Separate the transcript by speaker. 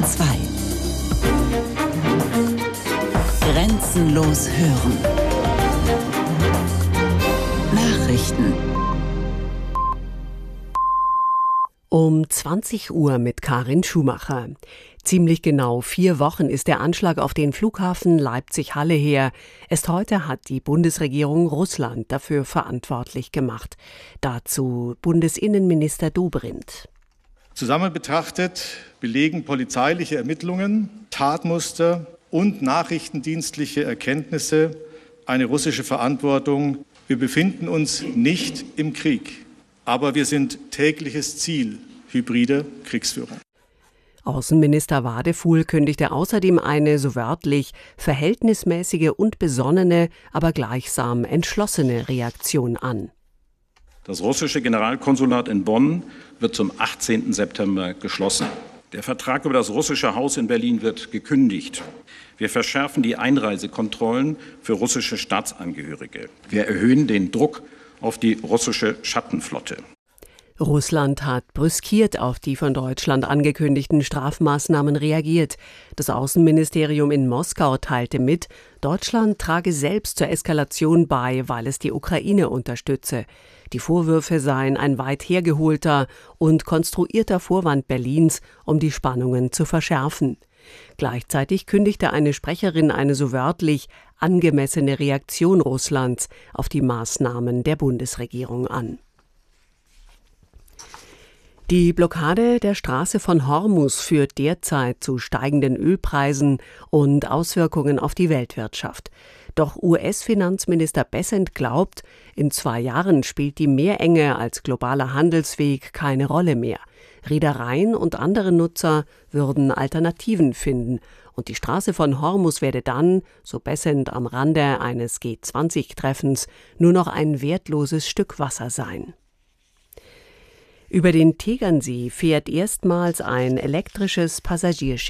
Speaker 1: 2. Grenzenlos hören. Nachrichten.
Speaker 2: Um 20 Uhr mit Karin Schumacher. Ziemlich genau 4 Wochen ist der Anschlag auf den Flughafen Leipzig-Halle her. Erst heute hat die Bundesregierung Russland dafür verantwortlich gemacht. Dazu Bundesinnenminister Dobrindt.
Speaker 3: Zusammen betrachtet belegen polizeiliche Ermittlungen, Tatmuster und nachrichtendienstliche Erkenntnisse eine russische Verantwortung. Wir befinden uns nicht im Krieg, aber wir sind tägliches Ziel hybrider Kriegsführung.
Speaker 2: Außenminister Wadefuhl kündigte außerdem eine, so wörtlich, verhältnismäßige und besonnene, aber gleichsam entschlossene Reaktion an.
Speaker 4: Das russische Generalkonsulat in Bonn wird zum 18. September geschlossen. Der Vertrag über das russische Haus in Berlin wird gekündigt. Wir verschärfen die Einreisekontrollen für russische Staatsangehörige. Wir erhöhen den Druck auf die russische Schattenflotte.
Speaker 2: Russland hat brüskiert auf die von Deutschland angekündigten Strafmaßnahmen reagiert. Das Außenministerium in Moskau teilte mit, Deutschland trage selbst zur Eskalation bei, weil es die Ukraine unterstütze. Die Vorwürfe seien ein weit hergeholter und konstruierter Vorwand Berlins, um die Spannungen zu verschärfen. Gleichzeitig kündigte eine Sprecherin eine, so wörtlich, angemessene Reaktion Russlands auf die Maßnahmen der Bundesregierung an. Die Blockade der Straße von Hormuz führt derzeit zu steigenden Ölpreisen und Auswirkungen auf die Weltwirtschaft. Doch US-Finanzminister Bessent glaubt, in 2 Jahren spielt die Meerenge als globaler Handelsweg keine Rolle mehr. Reedereien und andere Nutzer würden Alternativen finden und die Straße von Hormuz werde dann, so Bessent am Rande eines G20-Treffens, nur noch ein wertloses Stück Wasser sein. Über den Tegernsee fährt erstmals ein elektrisches Passagierschiff.